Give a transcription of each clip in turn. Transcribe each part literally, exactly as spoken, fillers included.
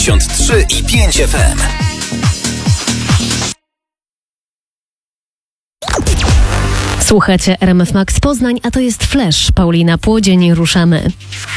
dziewięćdziesiąt trzy i pięć F M. Słuchacie R M F Max Poznań, a to jest Flash. Paulina Płodzień, ruszamy.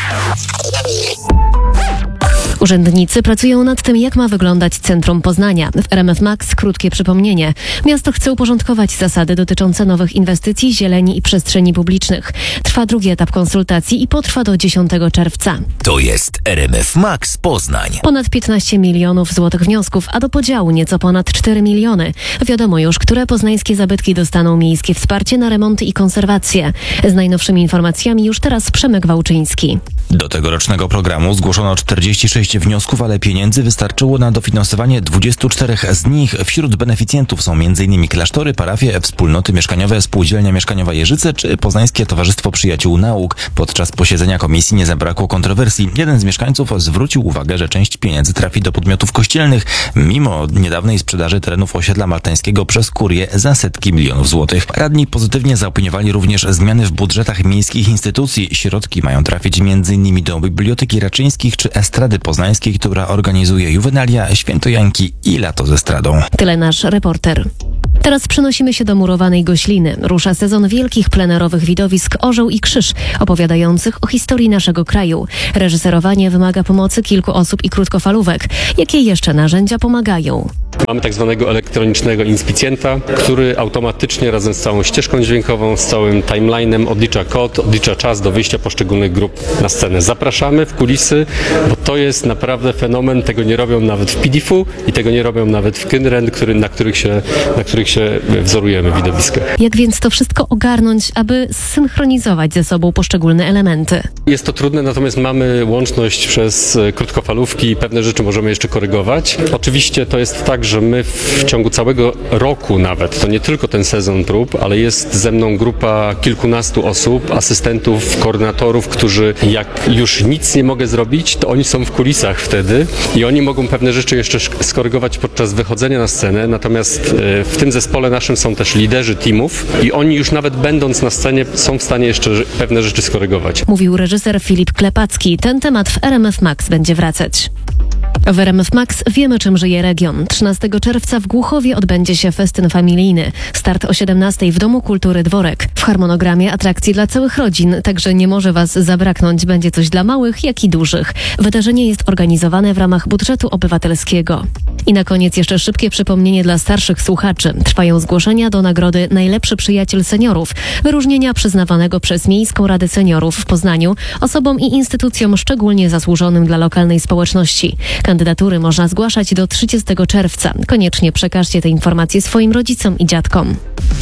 Urzędnicy pracują nad tym, jak ma wyglądać centrum Poznania. W R M F Max krótkie przypomnienie. Miasto chce uporządkować zasady dotyczące nowych inwestycji, zieleni i przestrzeni publicznych. Trwa drugi etap konsultacji i potrwa do dziesiątego czerwca. To jest R M F Max Poznań. Ponad piętnaście milionów złotych wniosków, a do podziału nieco ponad cztery miliony. Wiadomo już, które poznańskie zabytki dostaną miejskie wsparcie na remonty i konserwację. Z najnowszymi informacjami już teraz Przemek Wałczyński. Do tegorocznego programu zgłoszono czterdzieści sześć wniosków, ale pieniędzy wystarczyło na dofinansowanie dwudziestu czterech z nich. Wśród beneficjentów są m.in. klasztory, parafie, wspólnoty mieszkaniowe, Spółdzielnia Mieszkaniowa Jeżyce czy Poznańskie Towarzystwo Przyjaciół Nauk. Podczas posiedzenia komisji nie zabrakło kontrowersji. Jeden z mieszkańców zwrócił uwagę, że część pieniędzy trafi do podmiotów kościelnych, mimo niedawnej sprzedaży terenów osiedla maltańskiego przez kurię za setki milionów złotych. Radni pozytywnie zaopiniowali również zmiany w budżetach miejskich instytucji. Środki mają trafić m.in. do Biblioteki Raczyńskich czy Estrady Poznańskiej, która organizuje Juwenalia, Święto Jańki i Lato z Estradą. Tyle nasz reporter. Teraz przenosimy się do murowanej Gośliny. Rusza sezon wielkich plenerowych widowisk Orzeł i Krzyż, opowiadających o historii naszego kraju. Reżyserowanie wymaga pomocy kilku osób i krótkofalówek. Jakie jeszcze narzędzia pomagają? Mamy tak zwanego elektronicznego inspicjenta, który automatycznie razem z całą ścieżką dźwiękową, z całym timelinem odlicza kod, odlicza czas do wyjścia poszczególnych grup na scenę. Zapraszamy w kulisy, bo to jest naprawdę fenomen. Tego nie robią nawet w P D F u i tego nie robią nawet w Kynrend, który, na, których się, na których się wzorujemy widowiska. Jak więc to wszystko ogarnąć, aby zsynchronizować ze sobą poszczególne elementy? Jest to trudne, natomiast mamy łączność przez krótkofalówki i pewne rzeczy możemy jeszcze korygować. Oczywiście to jest tak, że my w ciągu całego roku nawet, to nie tylko ten sezon prób, ale jest ze mną grupa kilkunastu osób, asystentów, koordynatorów, którzy jak już nic nie mogę zrobić, to oni są w kulisach wtedy i oni mogą pewne rzeczy jeszcze skorygować podczas wychodzenia na scenę, natomiast w tym zespole naszym są też liderzy teamów i oni już nawet będąc na scenie są w stanie jeszcze pewne rzeczy skorygować. Mówił reżyser Filip Klepacki. Ten temat w R M F Max będzie wracać. W R M F Max wiemy, czym żyje region. trzynastego czerwca w Głuchowie odbędzie się festyn familijny. Start o siedemnastej w Domu Kultury Dworek. W harmonogramie atrakcji dla całych rodzin, także nie może Was zabraknąć. Będzie coś dla małych, jak i dużych. Wydarzenie jest organizowane w ramach budżetu obywatelskiego. I na koniec jeszcze szybkie przypomnienie dla starszych słuchaczy. Trwają zgłoszenia do nagrody Najlepszy Przyjaciel Seniorów. Wyróżnienia przyznawanego przez Miejską Radę Seniorów w Poznaniu osobom i instytucjom szczególnie zasłużonym dla lokalnej społeczności. Kandydatury można zgłaszać do trzydziestego czerwca. Koniecznie przekażcie te informacje swoim rodzicom i dziadkom.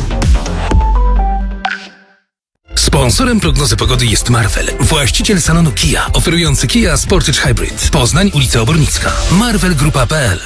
Sponsorem prognozy pogody jest Marvel, właściciel salonu Kia, oferujący Kia Sportage Hybrid. Poznań, ulica Obornicka. marvel grupa kropka p l.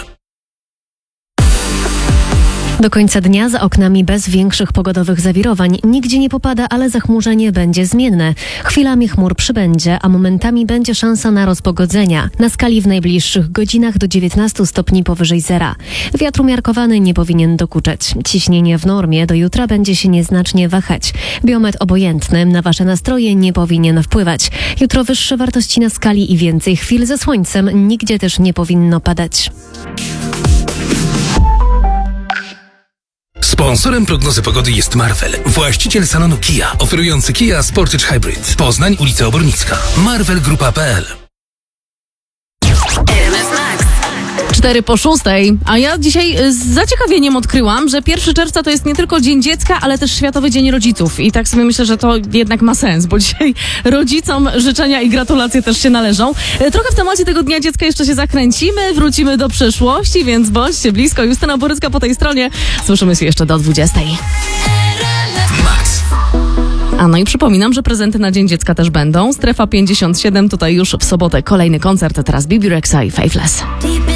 Do końca dnia za oknami bez większych pogodowych zawirowań. Nigdzie nie popada, ale zachmurzenie będzie zmienne. Chwilami chmur przybędzie, a momentami będzie szansa na rozpogodzenia. Na skali w najbliższych godzinach do dziewiętnastu stopni powyżej zera. Wiatr umiarkowany nie powinien dokuczać. Ciśnienie w normie do jutra będzie się nieznacznie wahać. Biometr obojętny na Wasze nastroje nie powinien wpływać. Jutro wyższe wartości na skali i więcej chwil ze słońcem. Nigdzie też nie powinno padać. Sponsorem prognozy pogody jest Marvel, właściciel salonu Kia, oferujący Kia Sportage Hybrid. Poznań, ulica Obornicka. marvel grupa kropka p l. Cztery po szóstej, a ja dzisiaj z zaciekawieniem odkryłam, że pierwszego czerwca to jest nie tylko Dzień Dziecka, ale też Światowy Dzień Rodziców. I tak sobie myślę, że to jednak ma sens, bo dzisiaj rodzicom życzenia i gratulacje też się należą. Trochę w temacie tego Dnia Dziecka jeszcze się zakręcimy, wrócimy do przyszłości, więc bądźcie blisko. Justyna Borycka po tej stronie. Słyszymy się jeszcze do dwudziestej. A no i przypominam, że prezenty na Dzień Dziecka też będą. Strefa pięćdziesiąt siedem, tutaj już w sobotę kolejny koncert, teraz Bibi Rexa i Faithless.